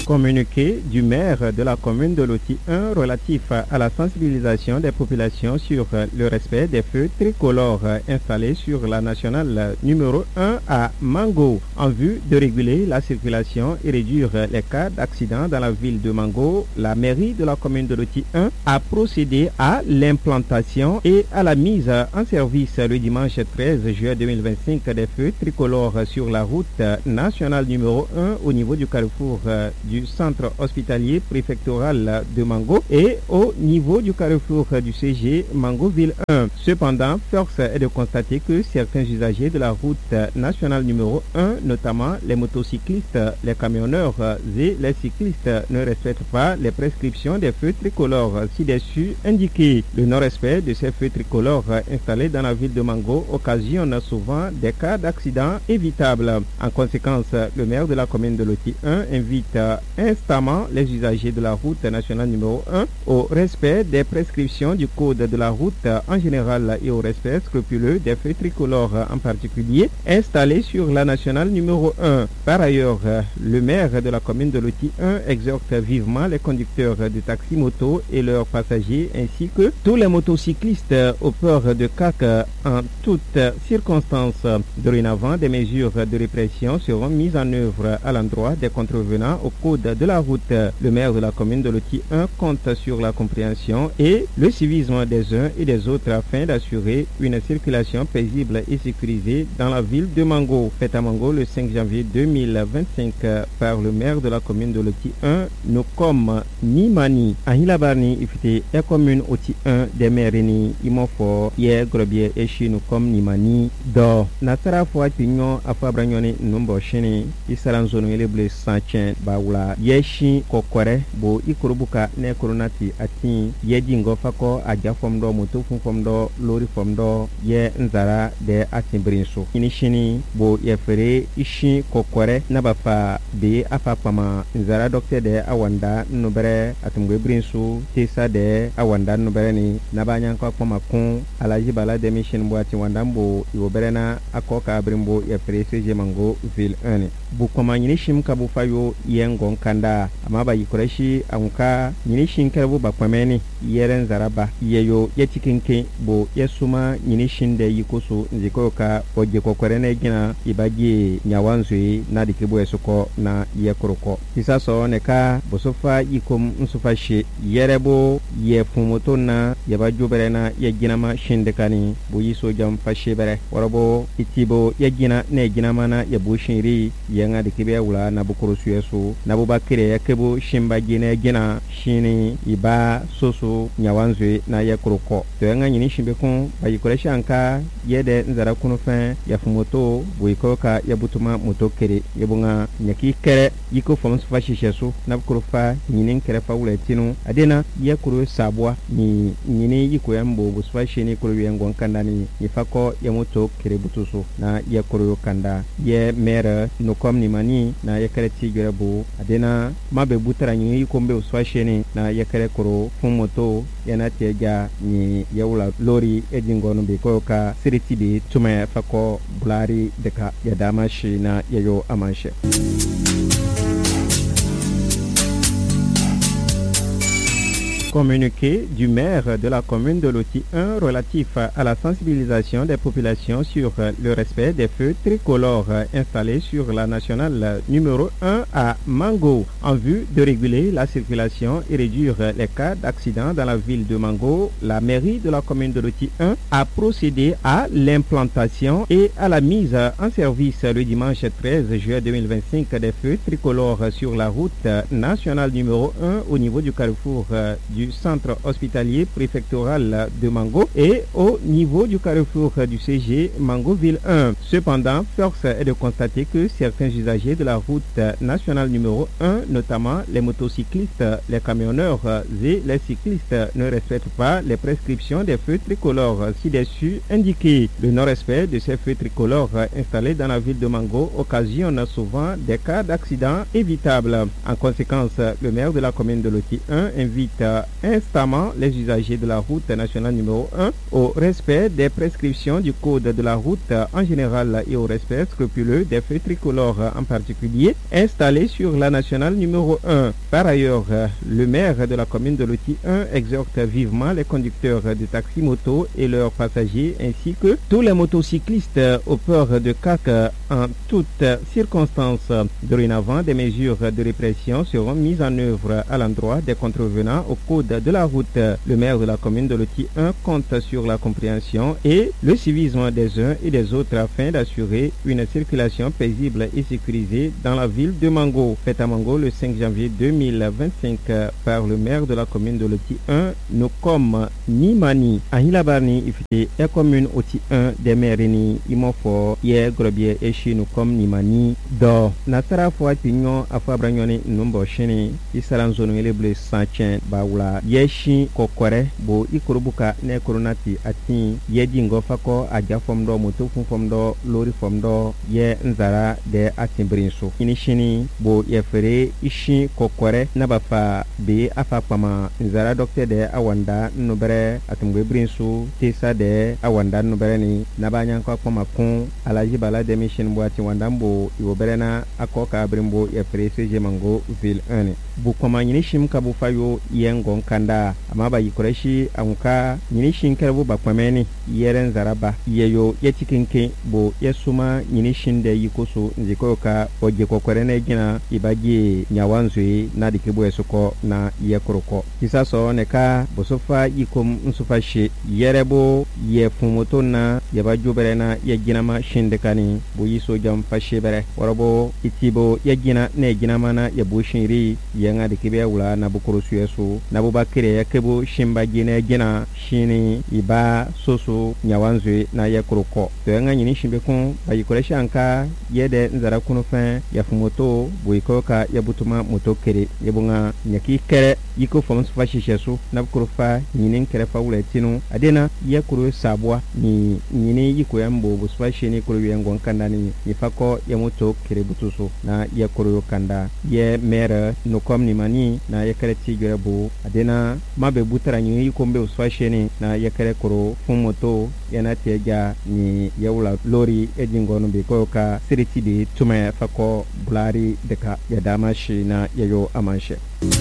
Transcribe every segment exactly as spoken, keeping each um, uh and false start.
Communiqué du maire de la commune de Loti un relatif à la sensibilisation des populations sur le respect des feux tricolores installés sur la nationale numéro un à Mango en vue de réguler la circulation et réduire les cas d'accident dans la ville de Mango. La mairie de la commune de Loti un a procédé à l'implantation et à la mise en service le dimanche treize juillet deux mille vingt-cinq des feux tricolores sur la route nationale numéro un au niveau du carrefour du centre hospitalier préfectoral de Mango et au niveau du carrefour du C G Mango Ville un. Cependant, force est de constater que certains usagers de la route nationale numéro un, notamment les motocyclistes, les camionneurs et les cyclistes, ne respectent pas les prescriptions des feux tricolores ci-dessus indiqués. Le non-respect de ces feux tricolores installés dans la ville de Mango occasionne souvent des cas d'accidents évitables. En conséquence, le maire de la commune de Loti un invite instamment les usagers de la route nationale numéro un au respect des prescriptions du code de la route en général et au respect scrupuleux des feux tricolores en particulier installés sur la nationale numéro un. Par ailleurs, le maire de la commune de Loti un exhorte vivement les conducteurs de taxi-moto et leurs passagers ainsi que tous les motocyclistes aux peurs de C A C en toutes circonstances. Dorénavant, des mesures de répression seront mises en œuvre à l'endroit des contrevenants au code de la route. Le maire de la commune de Loti un compte sur la compréhension et le civisme des uns et des autres afin d'assurer une circulation paisible et sécurisée dans la ville de Mango. Fête à Mango le cinq janvier deux mille vingt-cinq par le maire de la commune de Loti un, nous comme Nimani. Ahila Barni ifite e commune Oti un des maires ni imofo ye grobie e shi nous comme Nimani do nasara fo atinyo afabranyoni numbo shini isalan zonu ele ble sanchen bawula ye shi kokore bo ikurubuka ne koronati atin ye dingo fako aja fomdo moto fun fomdo lori fomdo ye nzara de atin brinso ini shini bo ye fere ishi kokore nabafa be afapama nzara docteur de awanda nubere atumwe brinso tesa de awanda nubere ni nabanya ko pama kun alaji bala de mission bo ati wandambo iwoberena akoka brimbo ye fere seje Mango ville un bu koma nyini shim kabu fayo yengon kanda amaba yikoreshi anka nyini shin karbu bakwameni yeren zaraba yeyo yetikinke bo yesuma nyini shin de yikoso nzikoka oje kokorene gina ibaje nyawanzwe na dikibo esoko na yekoroko isaso neka bosofa yikom nsufa she yerebo ye fumoto na yabajo berena yeginama shindekani bo yiso jam fashe bere warabo itibo yegina ne ginama na yabushinri yanga dikibe wula na bukuru suyeso na bubakire yakebo shimba gine gina shini iba soso nyawanzwe na yekoroko to yanga nyini shimbe kun bayikoreshi anka yede nzara kunu fen yafumoto boyikoka yabutuma moto kere yebunga nyaki kere yiko fomsu fashisheso na bukuru fa nyini kere fa wula tinu adena yekuru sabwa ni nyini yiko yambo busfa shini kuru yengon kanda ni ifako yamoto kere butuso na yekuru kanda ye mere no kom ni mani na yekere tigere bo adena mabe butara nyini yiko mbe usfa shini na yekere kuru fumoto yana teja ni yawla lori edingono be koka siritibe tuma fako bulari deka yadama shi na yayo amanshe. Communiqué du maire de la commune de Loti un relatif à la sensibilisation des populations sur le respect des feux tricolores installés sur la nationale numéro un à Mango en vue de réguler la circulation et réduire les cas d'accident dans la ville de Mango. La mairie de la commune de Loti un a procédé à l'implantation et à la mise en service le dimanche treize juillet deux mille vingt-cinq des feux tricolores sur la route nationale numéro un au niveau du carrefour du du centre hospitalier préfectoral de Mango et au niveau du carrefour du C G Mango Ville un. Cependant, force est de constater que certains usagers de la route nationale numéro un, notamment les motocyclistes, les camionneurs et les cyclistes, ne respectent pas les prescriptions des feux tricolores ci-dessus indiqués. Le non-respect de ces feux tricolores installés dans la ville de Mango occasionne souvent des cas d'accidents évitables. En conséquence, le maire de la commune de Loti un invite instamment les usagers de la route nationale numéro un au respect des prescriptions du code de la route en général et au respect scrupuleux des feux tricolores en particulier installés sur la nationale numéro un. Par ailleurs, le maire de la commune de Loti un exhorte vivement les conducteurs de taxi-moto et leurs passagers ainsi que tous les motocyclistes au port de casque en toutes circonstances. Dorénavant, des mesures de répression seront mises en œuvre à l'endroit des contrevenants au code de la route. Le maire de la commune de Loti un compte sur la compréhension et le civisme des uns et des autres afin d'assurer une circulation paisible et sécurisée dans la ville de Mango. Fête à Mango le cinq janvier deux mille vingt-cinq par le maire de la commune de Loti un, nous comme Nimani. Ahila Barni, ifite la commune Loti un des maires ni imofo ye grobie et chez nous comme Nimani. Do nasara fois pignon afwa branyoni numbo shini isalan zonu ele ble sanchen baula yeshi kokore bo ikurubuka ne koronati ati ye dingo fako aja fomdo moto fomdo lori fomdo ye nzara de atimbrinso inishini bo ye fere ishi kokore nabafa be afa pama nzara docteur de awanda nubere atumwe brinso tesa de awanda nubere ni nabanya ko pama kun alaji bala de mission bo ati wandambo iwoberena akoka brimbo ye fere seje mango ville un bu koma nyinishim kabu fayo yengon kanda amaba yikoreshi amuka nyinishin kerbu bakwameni yeren zaraba yeyo yetikinke bo yesuma nyinishin de yikoso nzikoka oje kokorene gina ibagie nyawanzwe na dikibu esoko na yekoroko kisaso neka bosofa yikom nsufashi yerebo yefumoto na yabajuberena yegina shindekani bo yiso jam fashibere worobo itibo yegina ne gina mana yabushinri yenga dikibe wula na bukurusu yesu na bubakire yakebo shimba gine gina shini iba soso nyawanzwe na yekoroko to yenga nyini shimbe kun bayikoresha anka yede nzara kunu fen yafumoto boyikoka yabutuma moto kere yebunga nyaki kere yiko fom sufashi shesu na bukurufa nyini kere fa wula tinu adena yekuru sabwa ni nyini yiko yambo busufashi ni kuru yengon kanda ni nifako yamoto kere butuso na yekuru kanda ye mere nukom ni mani na yekere tigere bo adena mabe butara nyi yikombe usfashi ni na yekere kuru fumoto yana teja ni yawla lori ejingono be koka siriti de tume fako bulari deka ya damashi na yayo amanshe.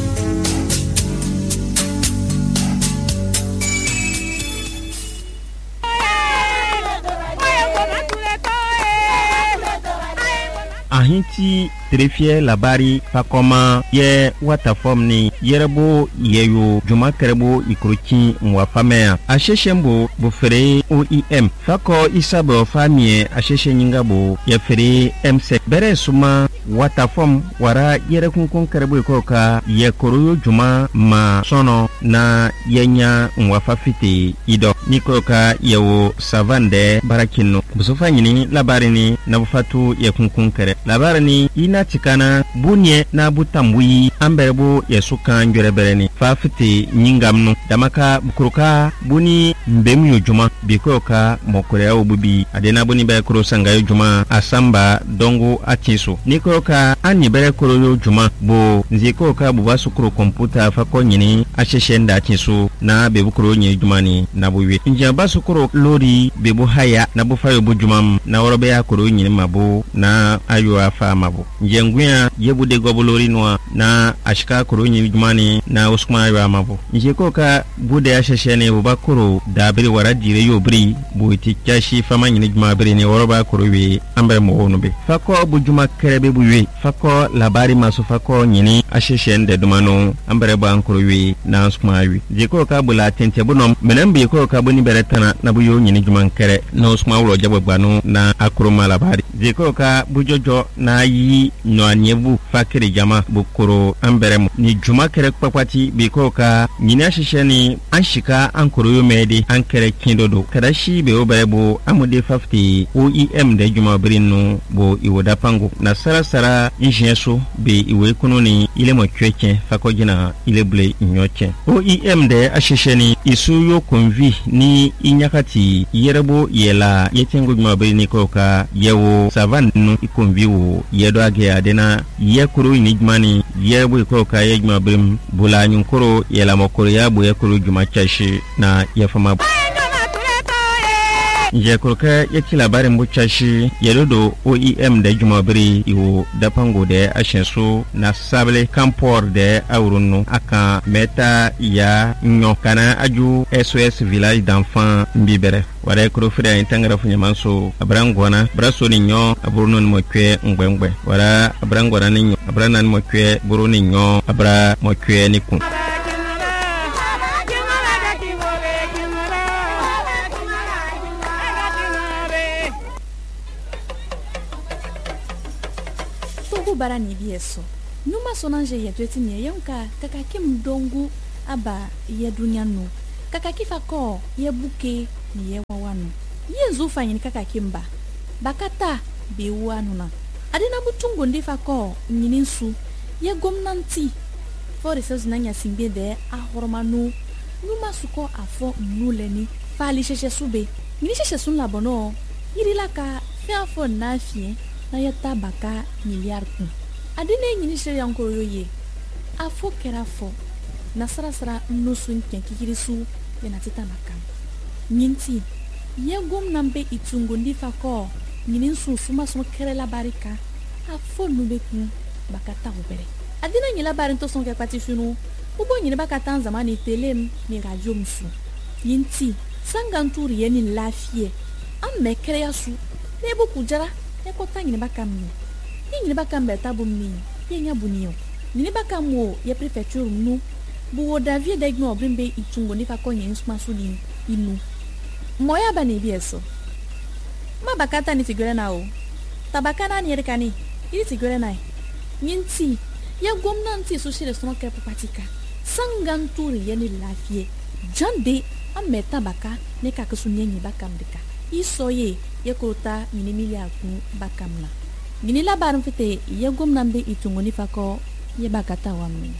Ahinti trefie labari fakoma ye watafom ni yerebo yeyo juma kerebo ikroki mwafamea asheshembo bufere O I M fako isabo famie asheshe nyingabo yefere M C bere suma watafom wara yere kunkun kerebo ikoka ye koroyo juma ma sono na yenya mwafafite ido nikoka yewo savande barakino busofa nyini labari ni nabufatu ye kunkun kere labari ni ina tikana bunye na butambui amberebo yesuka njorebereni fafite nyingamnu damaka bukuruka buni mbemu yojuma bikoka mokore obubi adena buni be kuro sanga yojuma asamba dongo atiso nikoka ani bere kuro yojuma bo nzikoka bubasu kuro computer fako nyini asheshenda atiso na bebukuro nyejumani na buwe njamba sukuro lori bebu haya na bufayo bujumam na orobe ya kuro nyini mabu na ayo afa mabu njenguya yebude gobolori noa na ashika kuro nyini jumani na uskuma ayo amabu njikoka bude asheshene bubakuro dabiri waradire yobri buiti kashi fama nyini jumabiri ni oroba kuro we ambere mohonube fako bujuma kerebe buwe fako labari masu fako nyini asheshende dumano ambere bankuro we na uskuma ayo njikoka bula tente bunom menembi ko buni beretana na buyo nyini juman kere na usma ulo jabo gbanu na akuruma labari jiko ka bujojo na yi no anyebu fakiri jama bukuro amberemu ni juma kere kpakwati biko ka nyini ashisheni anshika ankuro yo medi ankere kindodo kadashi be oberebo amude fifty O I M de juma brinu bo iwoda pango na sara sara injeso be iwe kunoni ile mo tweke fakojina ile ble nyoche O I M de ashisheni isu yo konvi ni inyakati yerebo yela yetengo juma beri ni koka yewo savanu ikonviwo yedo age ye adena ye kuru ni jumani ye bu ko ka ye juma brim bula nyun koro ye la mokoro ya bu ye kuru juma chashi na ye fama je kurka yake labarin bucashi yelodo O E M da jumabiri iwo da pango da ashensu na sable kampor da aurunu aka meta ya nyo kana aju S O S village d'enfants mbibere wara kuro fida intangara funyamanso abrangwana braso ni nyo aburunu mokwe ngwengwe wara abrangwana ni nyo abrana mokwe buruni nyo abra mokwe ni kun bara ni bieso numa sonanje yetu etinye yonka kaka kim dongu aba ye dunya no kaka kifa ko ye buke ni ye wawanu ye zufa yin kaka kimba bakata be wanu na adina butungo ndifa ko nyini nsu ye gomnanti for research nanya simbe de ahormanu numa suko afo nuleni fali sheshe sube nyini sheshe sun labono yirila ka fe afo na fie na yata baka miliard kun adine nyini shere yankoro yoye afo kerafo na sarasara nusu nkekikirisu yana tita makam nyinti ye gom nambe itungo ndifa ko nyini nsu fuma so kere la barika afo nubeku bakata ubere adina nyila barin to son ke patifunu ubo nyini bakata nzamani telem ni radio msu yinti sanganturi yeni lafie amme kere yasu nebo kujara eko tangi ne bakamni ni ne bakambe tabumni yenya bunio ni bakamu ye prefecture nu bu David degno brimbe itungo ni fakonye nsuma suli inu moya bani bieso ma bakata ni tigore na o tabakana ni rekani ili tigore na nyinti ya gomnanti so shire sono ke papatika sanganturi ye ni lafie jande ameta baka ne kakusunye ni bakamdika isoye ye kota mini miliaku bakamna gini labarin fite ye gomnambe itungo ni fako ye bakata wammi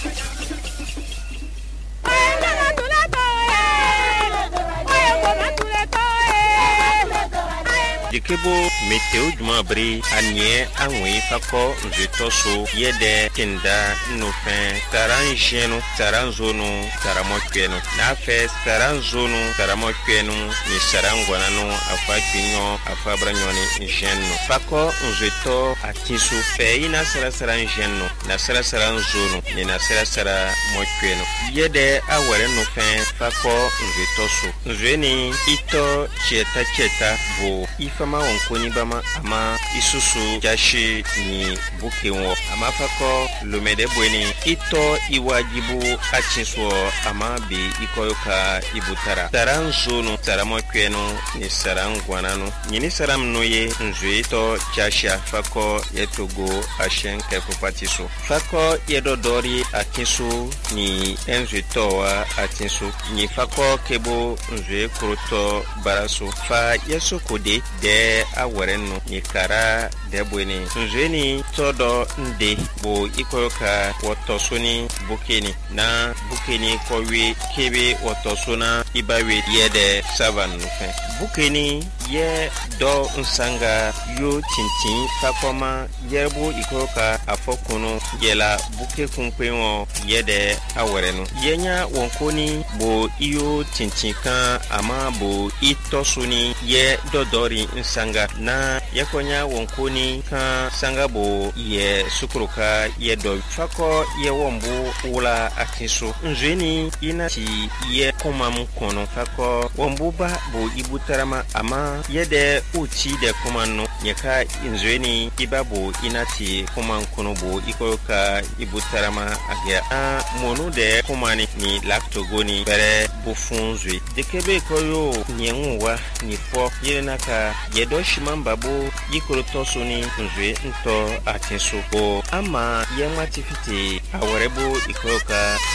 Dikebo meteo juma bri anye anwe fako nzitoso yede kinda nufen taran jenu taran zonu taramokwenu na fe taran zonu taramokwenu ni sarangwananu afa kinyo afa branyoni jenu fako nzito atisu fe ina sara sara jenu na sara sara zonu ni na sara sara mokwenu yede awere nufen fako nzitoso nzweni ito cheta cheta bo fama wonkoni bama ama isusu jashi ni bukenwo ama fako lumede bweni ito iwajibu achinso ama bi ikoyoka ibutara taranzunu taramokwenu ni sarangwananu nyini saramnoye nzuito jasha fako yetugo ashen kepopatiso fako yedodori akinsu ni enzuitowa atinsu ni fako kebo nzue kuruto baraso fa yesu kode de awarenu ni kara de bweni nzweni todo nde bo ikoyoka wotosuni bukeni na bukeni kowe kebe wotosuna ibawe yede savan nufe bukeni ye do nsanga yo tintin fakoma yerbo ikoyoka afokunu yela buke kunkwenwo yede awarenu yenya wonkoni bo iyo tintin kan ama bo itosuni ye dodori nsanga na yakonya wonkoni kan sanga bo ye sukuruka ye do fako ye wombu ula akisu nzweni inati ye kumam kono fako wombu ba bo ibutarama ama yede uchi de kumanu nyaka nzweni ibabo inati kuman kono bo ikoyoka ibutarama agya a monu de kumani ni laktogoni bere bufunzwi dekebe koyo nyenwa ni fo yerenaka yedo shimambabo yikorotoso ni nzwe nto atinso o ama yematifiti awarebo ikoyoka wombu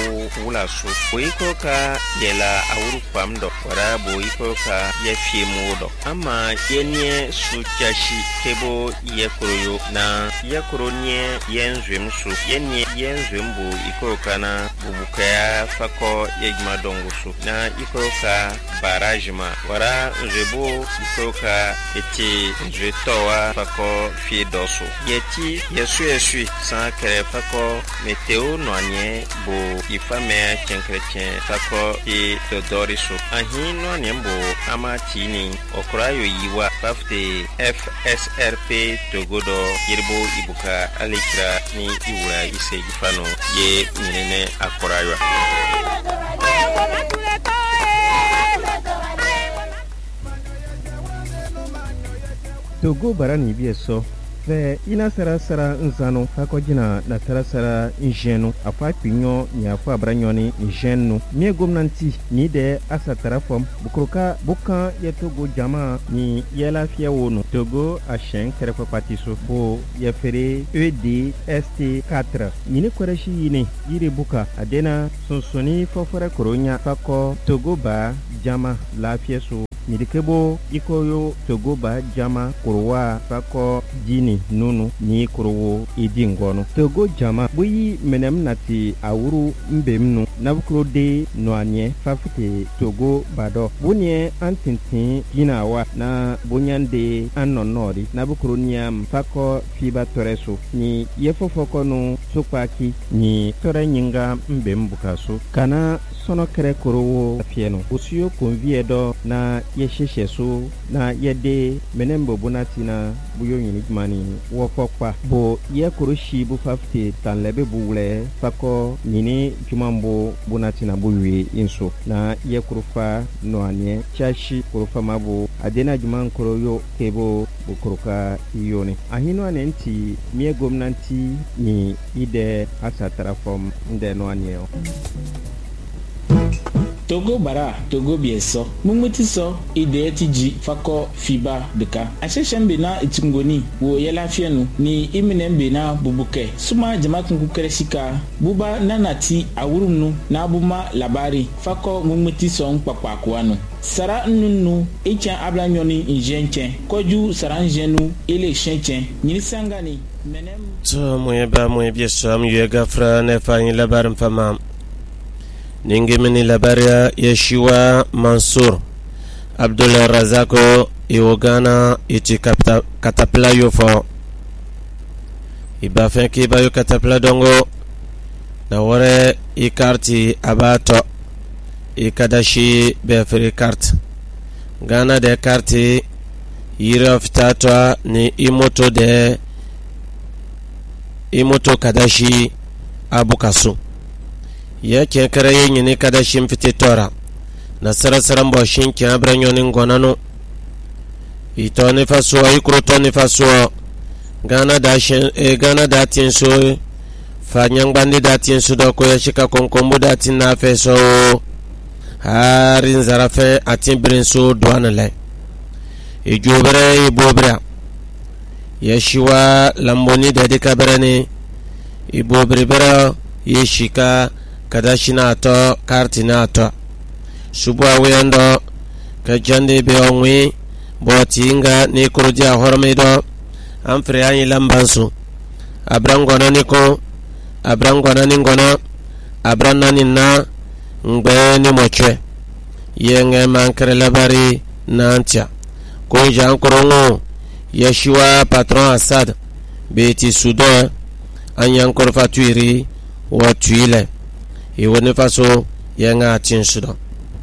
bo wula su bo iko ka yela awuru kwamdo wara bo iko ka ye fiemu do ama yenye su chashi kebo ye kuroyo na ye kuronye yenzwem su yenye yenzwem bo iko kana bubukaya fako ye madongo su na iko ka barajima wara rebo iko ka eti jetowa fako fi dosu yeti yesu yesu san kere fako meteo noanye bo ifame chenkretien fako e dodorisu ahin noanye bo ama tini okrayo yiwa fafte F S R P togodo yerbo ibuka alikra ni iwura ise gifano ye nyene akorayo Togo barani bieso fe ina sara sara nzano fako jina na sara sara njenu afa pinyo ni afa branyoni njenu mie gomnanti ni de asa tarafom bukroka bukan ye Togo jama ni yela fia wono Togo a shen kerefa patiso bo ye fere E D S T quatre ni koreshi yine yire buka adena sonsoni fofore koronya fako Togo ba jama la fieso Nidikebo ikoyo Togo ba jama kurwa fako jini nunu ni kurwo idingono Togo jama buyi menem nati awuru mbemnu nabukro de noanye fafite Togo bado bunye antintin ginawa na bunyande annonori nabukro niam fako fiba toreso ni yefofoko no sokpaki ni tore nyinga mbembukaso kana sono kere kurwo fieno usiyo konviedo na yesheshe so na yede menembo bonati na buyo yini mani wofokpa bo ye kurushi bu fafte tan lebe buule fako nini jumambo bonati na buyi inso na ye kurufa no anye chashi kurufa mabu adena juman kuroyo kebo bukuruka yoni ahino anenti mie gomnanti ni ide asa tarafom nde no anyeo Togo bara Togo bieso mumuti so ide tiji fako fiba deka asheshambe na itungoni wo yela fienu ni iminembe na bubuke suma jamakun kukeresika buba nanati awurunu na buma labari fako mumuti so nkpakpa kwanu sara nunu echa ablanyoni injenche koju saranjenu ile shenche nilisangani menem to moye ba moye bieso am yega fra ne fa yin labarin fama Ningemini labaria Yeshiwa Mansur Abdullah Razako Iwogana iti katapla yofo Ibafen ki bayo katapla dongo na wore ikarti abato ikadashi befri kart Gana de karti yirof tatwa ni imoto de imoto kadashi abukasu ya ke karaye nyini kada shimfite tora na sarasaran boshin ke abranyonin gonano ito ne faso ay kroto ne faso gana da shin e gana da tin so fanyang bandi da tin so do ko ya shika konkombo da tin na feso harin zarafe atin brin so duanale e jobre e bobra ya shiwa lamboni da dika berene e bobre bera ye shika kadashina ato kartina ato subwa wendo ka jande be onwi botinga ni kurja hormedo amfre ani lambansu abrangona niko abrangona ningona abranna ninna ngbe ni mochwe yenge mankre labari nantia ko jan korongo Yeshua patron Assad beti sudo anyan korfa tuiri wa tuile e woni faso yanga tin sudo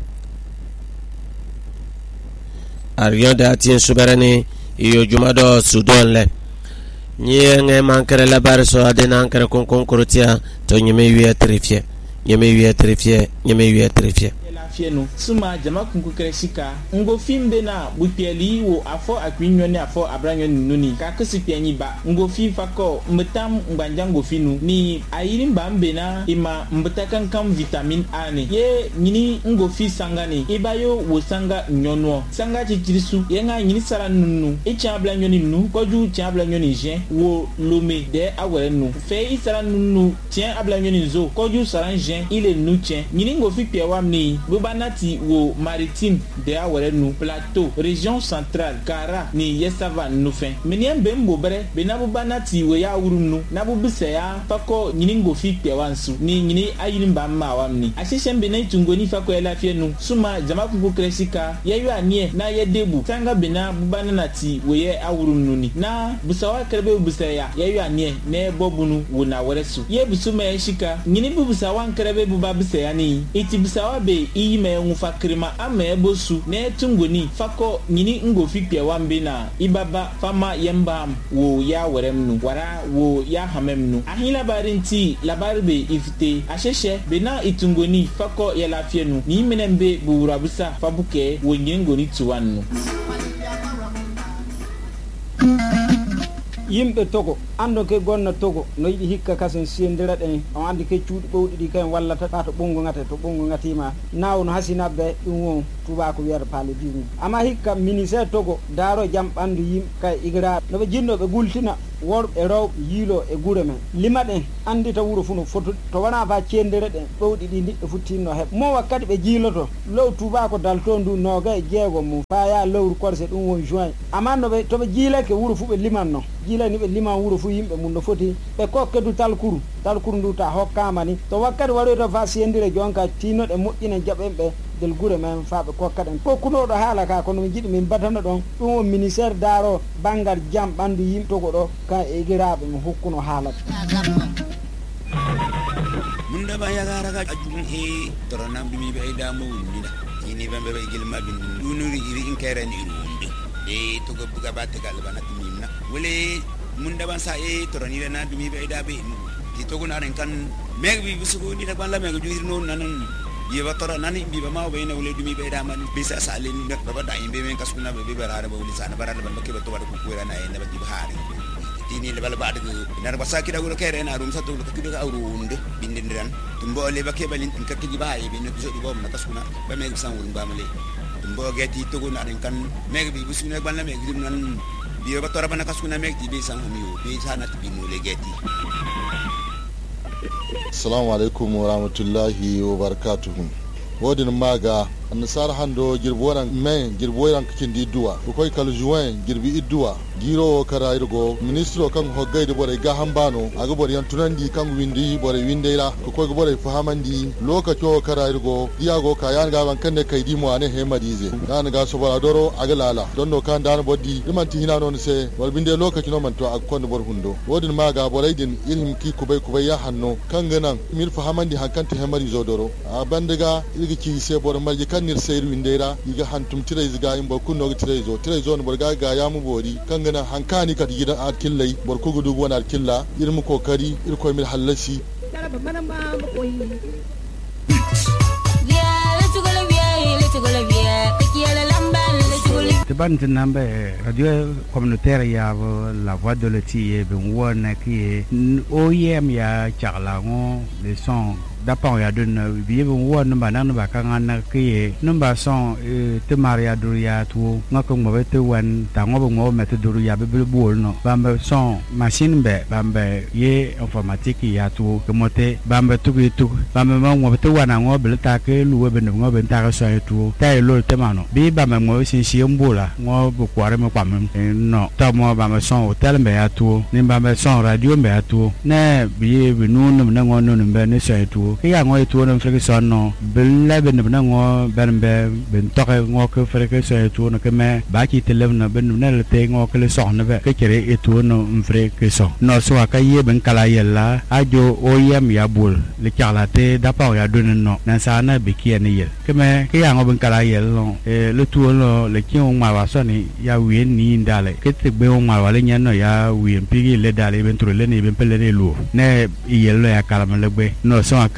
ariyo da tin suberani iyo jumado sudon le nyenge mankere la barso adena ankere kon kon korotia to nyeme wiye trifie nyeme wiye trifie nyeme wiye trifie fienu suma jama kunku kreshika ngo fimbe na butieli wo afo akwinyo ne afo abranyo nuni ka kesipianyi ba ngo fi fako mbetam ngbanjango finu ni ayiri mbambe na ima mbetakan kam vitamin A ne ye nyini ngo fi sangani ibayo wo sanga nyono sanga chichirisu yenga nyini sara nunu e chabla nyoni nu koju chabla nyoni jen wo lome de awere nu fe isara nunu tien abla nyoni zo koju sara jen ile nu tien nyini ngo fi piawamni bubanati wo maritime de awere nu plateau région centrale kara ni yesava nu fen meniem bembo bre benabu banati wo ya urunu nabu biseya fako nyini ngo fi piawansu ni nyini ayilimba ma wamni ashishem benai tungoni fako ela fienu suma jama kungu kresika yeyu anie na yedebu tanga bena bubana nati wo ye awurunu ni na busawa krebe buseya yeyu anie ne bobunu wo na weresu ye busuma yeshika nyini busawa krebe buba biseya ni iti busawa be iyime ngufa krima ame bosu ne tungoni fako nyini ngo fi piawambe na ibaba fama yembam wo ya weremnu wara wo ya hamemnu ahin labarinti labarbe ifite asheshe bena itungoni fako ya lafienu ni menembe burabusa fabuke wo nyengoni tuwannu yimbe togo ando ke gonna togo no yidi hikka kasen sendira den on andi ke cuudi bowdi di kan walla ta to bongo ngate to bongo ngatima nawno hasinabbe dum won tuba ko wi'ata pale dimu ama hikka ministère togo daro jam bandu yim kay igra no be jinno be gultina worbe rew yilo e gure men lima den andi ta wuro funo foto to wana fa cendere den bowdi di ndi futtinno heb mo wakkati be jiloto low tuba ko dal to ndu no gay jeego mu fa ya lowru korse dum won juin ama no be to be jilake wuro fu be limanno ni be lima wuro fu yimbe mun no foti be kokkedu talkuru talkuru ndu ta hokkama ni to wakkati waro to fa sendire jonka tino de moƴƴina jabembe del gure men faabe kokkaden ko kuno do haala ka kono jidi min batana don dum ministère daro bangal jam bandu yimbe to go do ka e giraabe mo hokkuno haala munda ba yagara ga ajum e torana bimi be damu ni da ni bembe be gilma bin dunuri iri in kere ni rundi e to go buga batte gal banat mimna wele munda ban sa e torani na bimi be dabe ti to go na ren kan meg bi busugo ni da ban la meg juri non nanan ye batora nani bi ba ma be na wele dumi be da man bi sa sa le ni da ba da imbe men kasuna be be barare ba wuli sana barare ban bakke ba to ba ko ko na e na ba di bahari ini le bala ba de nar ba sa ki da go kere na rum sa to ko ki da awrunde bindindiran tumbo le bakke balin ka ki ba e be no so di bom na kasuna ba meg san wul ba male tumbo geti to go na ren kan meg bi busuna ban la meg dim nan bi ba tora ban kasuna meg di be san hamiyo be sana ti mo le geti. Assalamu alaikum wa rahmatullahi wa barakatuhu. Wadin maga annasar hando girboran men girboran kikin di duwa ko koy kal juin girbi idduwa giro kara irgo ministro kan hoggay de bore ga hambano aga bore yan tunandi kan windi bore windeira ko koy bore fahamandi lokaco kara irgo diago kayan ga ban kanne kay di mo ane he madize dan ga so bara doro aga lala donno kan dan boddi dimanti hina non se wal binde lokaci no man to ak kon bor hundo wodin maga bore din ilhim ki kubay kubay ya hanno kan ganan mir fahamandi hankante he mari zodoro a bandaga ilgi ki se bor marji nir sayru indera iga hantum tire ziga imbo kunno tire zo tire zo no borga ga yamu bori kangana hankani kat gidan arkillai borko gudu wona arkilla irmu kokari irko mil halasi dara babban ba mu koyi ya letu gola biya letu gola biya kiela lamba letu gola taban tinambe radio communautaire ya la voix de l'Oti e ben wona ki O I M ya charlango le son d'apon ya don biye bon won ba nan ba kan an ki numba son te maria duria tu ngako mo te wan ta ngo ngo met duria be be bol no bamba son machine be bamba ye informatique ya tu ke mote bamba tu tu bamba mo te wan ngo be ta ke lu be ngo be ta ka so tu ta lo te mano bi bamba mo sin si mbola ngo bu kware mo kwam no ta mo bamba son hotel be ya tu ni bamba son radio be ya tu ne biye be nu no ngo no be ne so tu ya ngoy tu no frikson no bella ben na ngo ben be ben toke ngo ko frikson tu no ke me ba ki telem na ben na le te ngo ke le so na be ke kere e tu no frikson no so ka ye ben kala yella ajo oyem ya bul le kala te da pa ya don no na sa na be ki ne yel ke me ke ya ngo ben kala yel no e le tu no le ki on ma wa so ni ya wi ni ndale ke te be on ma wa le nyen no ya wi mpigi le dale ben tro le ni ben pele le lu ne yel ya kala me le be no so ka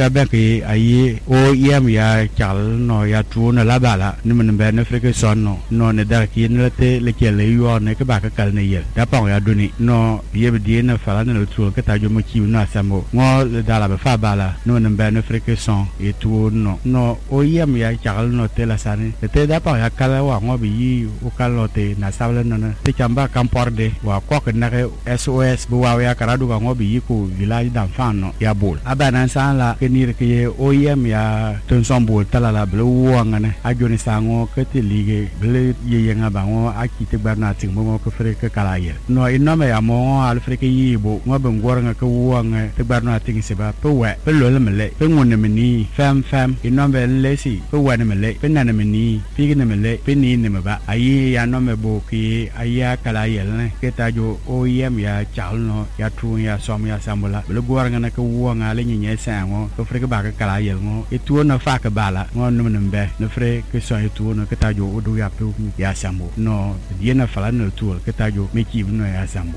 ka ben ke ayi o yem ya chal no ya tu na la bala ni men ben Afrique son no no ne dar ki ne te le ke le yo ne ke ba ka kal ne yel da pa ya duni no yeb di na fala ne tu ke ta jo mo ki na samo ngo le dala ba fa bala no ne ben Afrique son et tu no no o yem ya chal no te la sani te da pa ya kala wa ngo bi yi o kala te na sabla no te chamba kamporde wa ko ke na S O S bu wa ya karadu ga ngo bi yi ko village d'enfant no ya bol abana san la ke ni ke o yem ya ton son bol tala la blo wo ngane a joni sango ke te lige ble ye yenga ba ngo a ki te barna ting mo ko fere ke kala ye no ino me ya mo al fere ke yi bo ngo ben gor nga ke wo nga te barna ting se ba pe we pe lo le mele pe ngun me ni fam fam ino be le si pe wa ne mele pe na ne me ni pi ne mele pe ni ne me ba ayi ya no me bo ki aya kala ye ne ke ta jo o yem ya chal no ya tu ya som ya samula blo gor nga na ke wo nga le nyi sa ngo ko fere ke ba ke kala ye ngo e tu na fa ke bala ngo no ne mbe ne fere ke so e tu no ke ta jo o do ya pe ya sambo no die na fala no tu ke ta jo me ki no ya sambo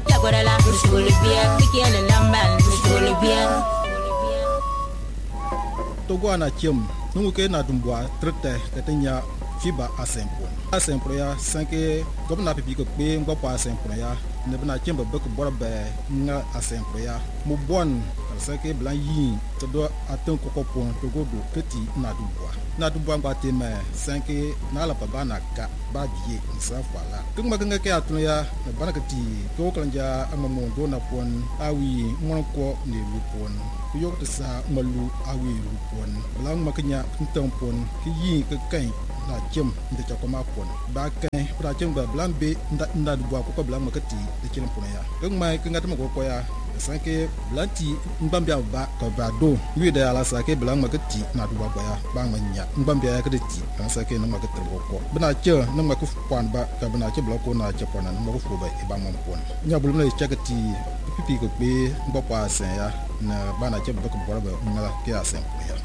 togo ana chim nungu ke na dumbwa trete ke tenya fiba asempo asempo ya sanke gobna pipi ko pe ngbo pa asempo ya ne bna chimba be ko borbe nga asempo ya mo bon sanke blan yi to do aton ko ko pon togo do keti na dumbwa na dumbwa ngba te me sanke na la baba na ka ba die nsa fala kungma kanga ke atun ya ne bana keti ko klanja amamo do na pon awi mon ko ne lu pon yo to sa malu awi lu pon lang makanya ntom pon ki yi ke kai na chem de chakoma pon ba kai pra chem ba blambe nda nda duwa ko blam makati de chem pon ya kungma kanga tamo ko ya sanke blanti mbambia ba ka ba do wi da ala sa ke blang makati na duwa ba ya ba manya mbambia ya ke ti kan sa ke na makati ko bana che na maku pon ba ka bana che bloko na che pon na maku fu ba e ba mon pon nya bulum na chakati pipi ko be mbapa sen ya na bana che ba ko bora ba ngala ke asen ya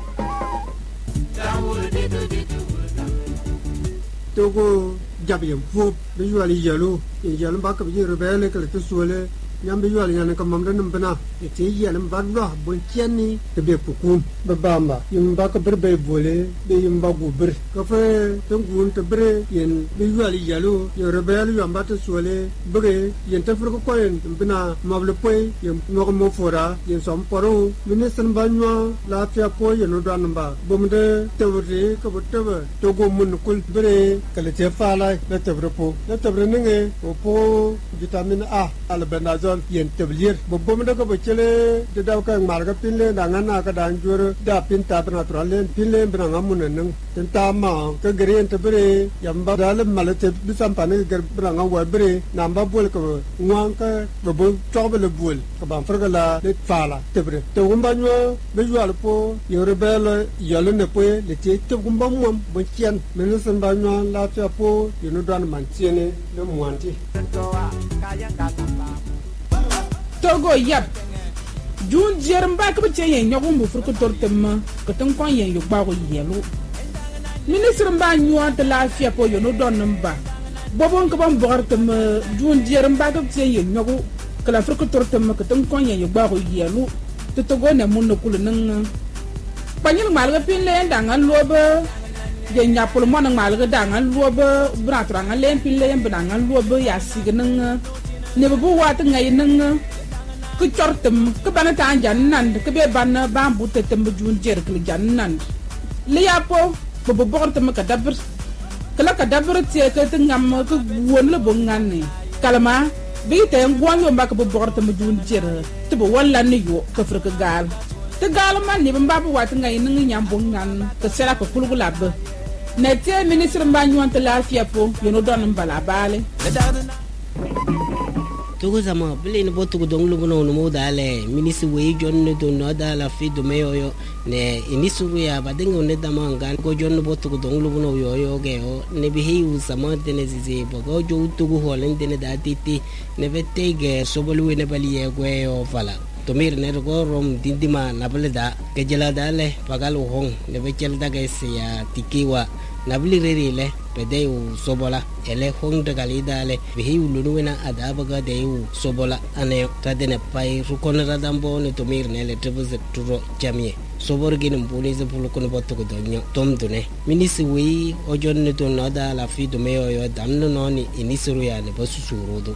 togo jabiyam fu be yuali yalo yalo ba ka bi rebele ka to suele nyambe yuali yana ka mamda nambana te yalam badwa bon tiani te be pukum babamba yim ba ka berbe bole be yim ba gubr ka fe tungun te bre yen be yuali yalo yo rebele yo ambata suele bre yen te furko koyen bina mable poy yim no mo fora yen som poro minister banwa la fia po yen do namba bomde te wuri ka botaba togo mun kul bre kale te fala le te brepo le te bre nge po vitamin A al benazol yen tablir bobom da ko bechele de daw ka marga pinle dangan aka danjur da pinta natural pinle branga munen tenta ma ka green tebre yamba dal malate bisam pane gar branga wa bre namba bol ko ngwan ka bobo tobele bol ka ban fragala le fala tebre to gumba nyo be yual po yore bele yalo ne po le te te gumba mom bo chien menesen ba nyo la cha po yunu dan man tiene le mwanti togo yap jun jermba ko che yen nyogum bu furko tortem ko tan kon yen yu bago yelo ministre mba nyuwa de la fia po yo no don mba bobon ko bam bortem jun jermba ko che yen nyogu ko la furko tortem ko tan kon yen yu bago yelo to togo ne mun no kul nan panil mal ga pin le ndangan lobe je nyapul mo nan mal ga dangan lobe bratra ngan len pin le ndangan lobe ya signan ne bu wat ngay nan ku cortem ku bana ta jannan ku be ban bambu te tembe jun jer ku jannan li yapo bo bo bortem ka dabr kala ka dabr te ka te ngam ku won le bo nganni kalama bi te ngwan yo mbaka bo bortem jun jer te bo walla ni yo ka fur ka gal te gal man ni mbabu wat ngay nan nyam bo ngan ka sera ko kulgula be ne te ministre mbanyu ante la fiapo yo no don mbala bale togo zama bile ni botu dong lu bono no modale ministre we jonne do no dala fi do meyo yo ne inisu ya badengo ne damanga ko jonne botu dong lu bono yo yo ge o ne bi hiu sama de ne zize bogo jo togo holen de ne da titi ne vete ge sobolu ne bali ye gwe o fala to mir ne go rom dindima na bale da ke jela dale pagalu hong ne be chel daga se ya tikiwa nabli rere le pedeu sobola ele hong de galidale bihi ulunu ada baga deu sobola ane tadene pai rukona radambo ne tomir ne le tebuz turo jamie sobor gin mboni ze pulu kono botto ko donyo tom dune ministre wi o jonne to noda la fi do meyo yo damno noni inisuru ya ne basu surodo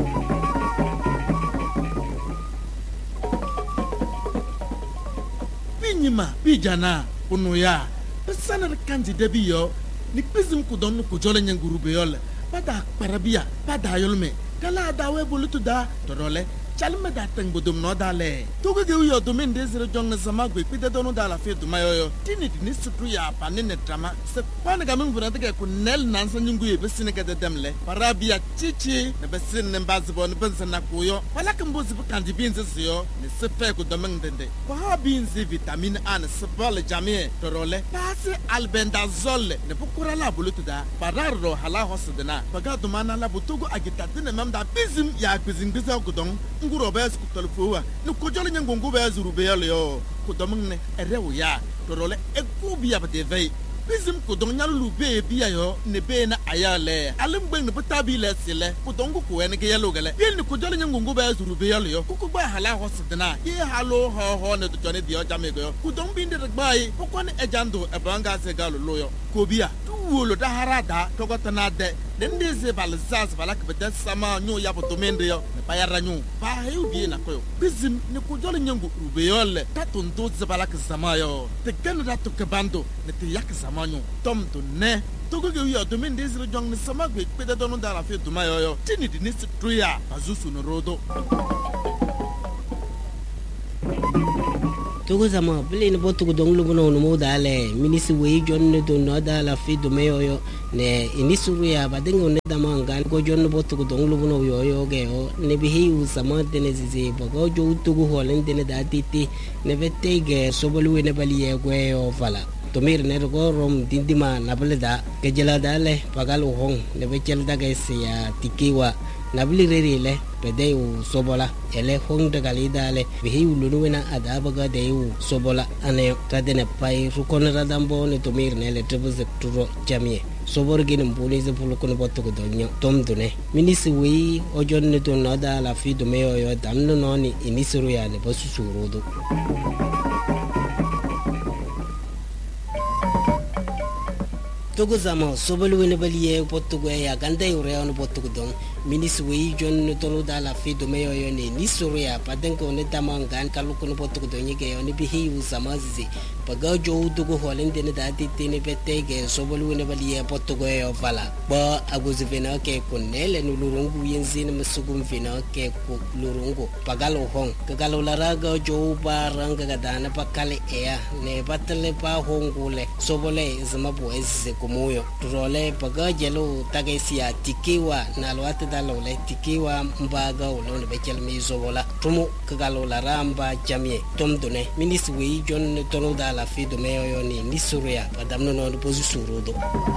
binyima bijana unuya sanar kanji debiyo ni kpizim ku don ku jole nyanguru be yole pada parabia pada yolme kala dawe bulutu da torole chalme da tang bodum no dale togo ge yo domin de zero jong na sama gbe pide donu da la fe du mayo tini ni sutru ya panene drama se kwana ga min buna take ku nel nan san nyungu ye besine ga demle parabia chichi na besin ne bazbo ne bensa na kuyo wala kan bozi bu kandi bin zesiyo ne se fe ku domin dende ko ha bin zi vitamin A ne se bol jamie torole pase albendazole ne bukura la bulutu da pararo hala hosdena paga du mana la butugo agita tene mam da bizim ya bizim bizao gudon nguro bes ku tolfuwa no ko jole nyangongo be zuru be yo ko domin ne erewo ya torole e ku biya ba de vei bizim ko don nyalu be biya yo ne be na ayale alim gbe ne bata bi le sile ko don ko en ge yalo gele yen ko jole nyangongo be zuru be yo ko ko ba hala hosidna ye halo ho ho ne to jone dio jame go ko don bi ndere gbai ko ko ne ejando e banga se galo loyo ko biya wolo da harada to ko tana de den de se balzaz balak bedas sama nyo ya boto mende yo ne bayara nyo ba hew bi na ko bizim ne ko jole nyango rube yole tatun do ze balak sama yo te gan da to kebando ne te yak sama nyo tom to ne to go yo to mende se jong ne sama gbe pede do no da la fe to mayo yo tini di ne se truya bazusu no rodo togo zama bile ne botu dong lu bono no modale ministre we jonne do no da la fi do meyo yo ne inisuru ya badengo ne da manga ko jonne botu dong lu bono yo yo ge o ne bi hi u sama de ne zize bago jo tugu holen de ne da titi ne vette ge sobolu ne bali ye gwe o fala to mir ne go rom dindima na bale da ke jela dale pagalu hong ne be chel da ge se ya tikiwa nabli rere le pede u sobola ele hong de galidale bihi ulunu wena adabaga de u sobola ane tadene pai rukona radambo ne tomir ne le trebuz turo jamie sobor gin mbuli ze pulu kono botto ko donyo tom dune ministre wi o jonne to nada la fi do meyo yo damno noni inisuru ya ne basu surodo togo zama sobolu wene baliye botto go ya ganda yure on botto go don ministre wi jonne to no dala fi do meyo yo ne ni soria padenko ne tamangan kalu kono botto go don yige yo ne bihi u samazi paga jo dugo holende ne dati tene betege sobolu wene baliye botto go yo fala ba aguzi vena ke konele no lurungu yenzine musugum vena ke ko lurungu pagalo hong kagalo laraga jo baranga gadana pakale ya ne batale pa hongule sobole zama boeze moyo role paga jelo tagesia tikiwa na lwata dalole tikiwa mbaga ulone bekel mizobola tumu kagalo la ramba jamie tomdone ministre wi jon tono dala fi do meyo yoni nisuria padamno no pozu surudo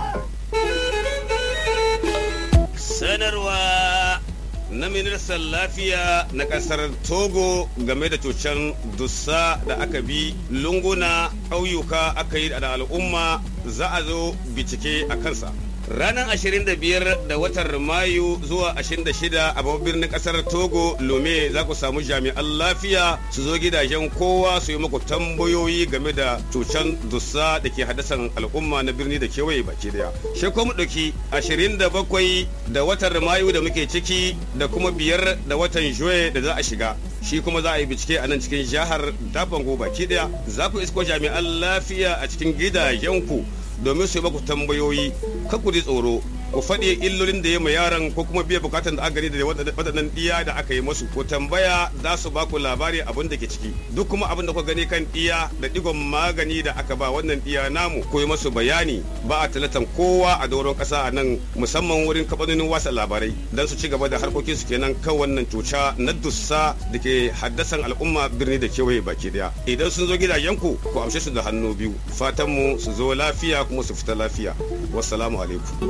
sanarwa na ministan lafiya na kasar Togo game da cutar dussa da aka bi lunguna ƙauyuka aka yi da al'umma za a zo bincike a kansa. Ranar ashirin da biyar da watan Mayu zuwa ashirin da shida a babban birnin kasar Togo Lome za ku samu jami'an lafiya su zo gidajen kowa su yi muku tambayoyi game da cutar dussa da ke haddasan al'umma na birni da kewaye baki daya. Shi kuma ɗauki ashirin da bakwai da watan Mayu da muke ciki da kuma biyar da watan Juye da za a shiga. Shi kuma za a yi bincike a nan cikin jihar Dabango baki daya. Za ku isko jami'an lafiya a cikin gidajenku domin su yi maku tambayoyi, kakku ji tsoro, ku faɗi illolin da ya ma yaran ko kuma biya bukatan da aka gani da waɗannan ɗiya da aka yi masu. Ku tambaya za su ba ku labari abin da ke ciki. Duk kuma abin da ku gani kan ɗiya da ɗigon magani da aka ba wannan ɗiya namu ko yi masu bayani. Ba a talatan kowa a doron ƙasa a nan musamman wurin kaɓanonin wasa labarai don su ci gaba da harkokin su kenan kan wannan cuta na dussa da ke haddasan al'umma birni da kewaye baki daya. Idan sun zo gidajenku ku amshe su da hannu biyu. Fatanmu su zo lafiya kuma su fita lafiya. Wassalamu alaikum.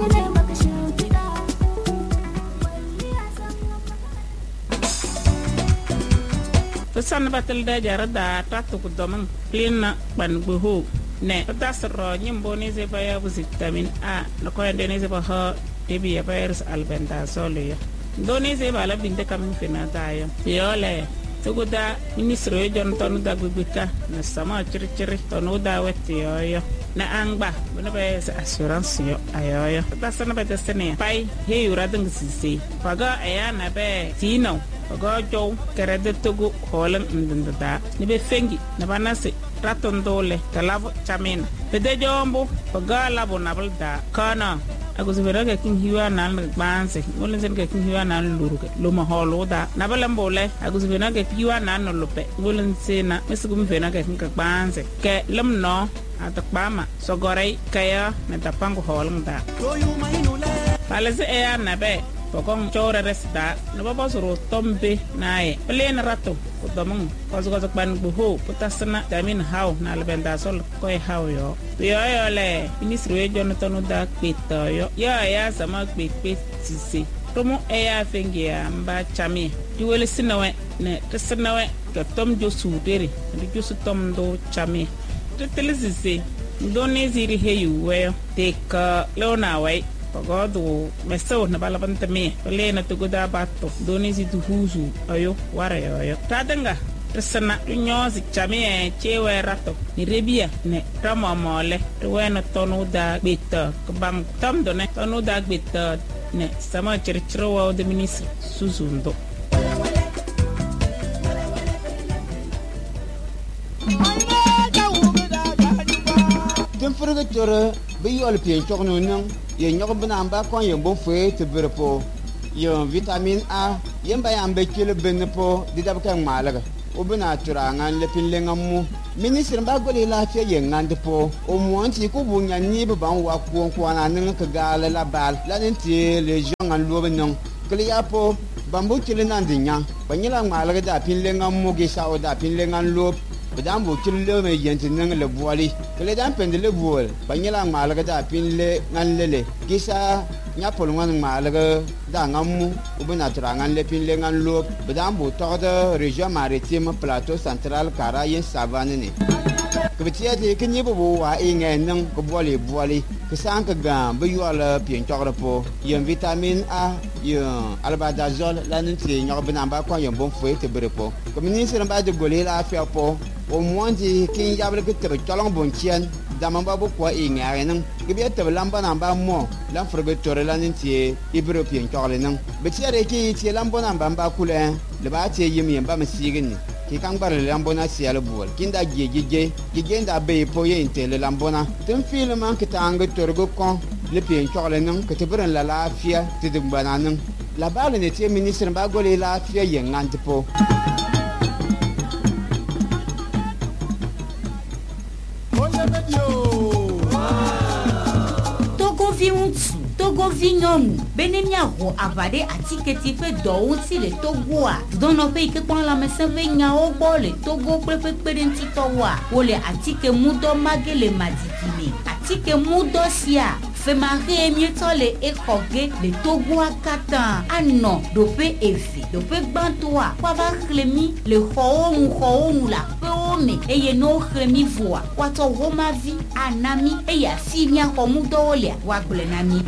San batal da jarada ta to domin plina ban buhu ne ta sro nyimbo ne ze baya vitamin A na ko ne ze ba ha debi ya bayar albendazole ya do ne ze ba la binde kam fina ta yo yo le togo da ministre jon tonu da gbika na sama chiri chiri tonu da wetti yo na angba bana be assurance yo ayo ta sana be desene pai he yura dang sisi paga aya na be tino paga jow kere de togo holan ndanda ni be fengi na banase raton dole talavo chamina bede jombo paga labo nabalda kana agus vera ga kin hiwa nan banse wolen sen ga kin hiwa nan luruke luma holoda nabalambole agus vera ga hiwa nan lope wolen sena mesugum vera ga kin ka banse ke lamno atakbama sogorei kaya na tapango holngda palese e na be pokong chora resta no baba suru tombe nae plen rato kudomong koso koso ban buho putasna damin haw na albenda sol koy haw yo yo yo le ministre Jonathan da kwito yo ya ya sama kwit sisi tomo e ya fengia mba chami diwele sinawe ne tsinawe ka tom jo sudere ndi jo su tom do chami telesisi doni ziri heyu we tek lona wai pagodo meso na balabanta me lena to goda batto doni zi duhuzu ayo wara yo tadanga resana nyozi chame chewe rato ni rebia ne ramo mole wena tonu da bita kabam tam done tonu da bita ne sama chirchro de ministre suzundo furga chore be yol pien chokno nang ye nyok bana ba kon ye bon fe te berpo ye vitamine A ye ba yambe kile benpo didab kan malaga o bana tura ngan le pin le ngamu ministre ba gole la fe ye ngande po o monti ko bunya ni be ban wa ko ko na nang ka gala la bal la nti le jongan lo benong kle ya po bambu kile nan dinya banyela malaga da pin le ngamu ge sa o da pin le ngan lo badam bo kille me yenti nang le boali kele dan pende le boal banyela malaga da pin le ngan lele kisa nya pol ngan malaga da ngamu ubuna tra ngan le pin le ngan lo badam bo to de région maritime plateau central kara yin savane ne kbetia de kenye bo wa inge nang ko boali boali kisan ka gam be yola pin to po yin vitamine A yin albadazole la nti nya bana ba kwa yin bon fo te berepo ko ministre ba de gole la afia po au moins di kin yable que te tolong bon chien damamba bo kwa ingare nan gibe te lamba namba mo lan frebe tore lan ntie ibropien tole nan be tiare ki ti lamba namba ba kule le ba ti yim yim ba masigini ki kan bar le lamba na sial bol kinda gege gege nda be po ye intele lamba na tum film man ki tanga torgo kon le pien tole nan que te bran la la fia te de bananan la bale ne ti ministre ba gole la fia yengante po Togo viuntu, Togo vignonu, benemia ro avade atiketi fe douti le Togoa. Dono pe ke kon la mesen venya obo le Togo prefe perenti towa. Ole atike mudo magele madikini. Atike mudo sia. Fe mari mietole e koge le Togo akatan. Ano dope efe, dope bantoa. Kwa va klemi le hoonu hoonu la peome eye no klemi voa. Wato roma vi anami e ya finya homudo ole wa nami.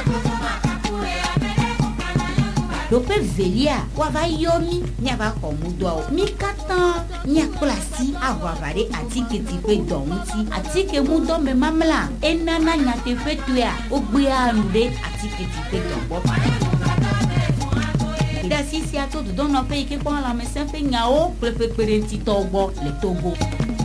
Dope velia wava yomi nyava komudo mi katan nya klasi awavare atike tipe donti atike mudo me mamla enana nya te fetua ogbe anude atike tipe dombo ida sisi ato do no pe ke kwa la mesen fe nyao prepare ti Togo le Togo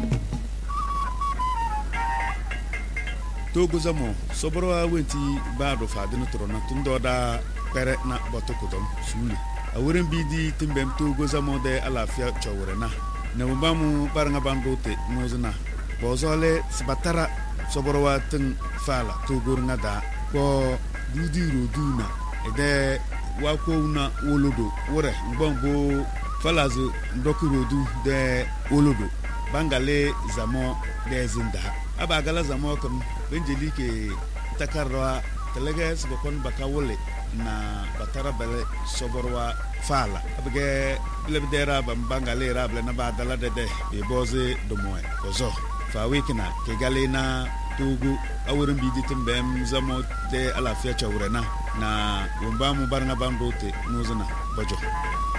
Togo zamo sobro awenti bado fadino trona tundo da pere na botokudom sulu awuren bidi timbem Togo zamo de alafia chawrena na mbamu baranga bandote mozna bozole sibatara sobro wa tin fala Togo ngada ko dudi roduna ede wa ko una wolodo wore ngbongo falazo ndokurodu de wolodo bangale zamo de zinda abagala zamo kam benjelike takarwa teleges bokon bakawole na batara bele soborwa fala abge lebdera bangale rable na badala de de e boze do moy kozo fa wikina ke galena Togo awurin bidi timbem zamo de alafia chawrena na wumba mu barna bandote muzuna bajo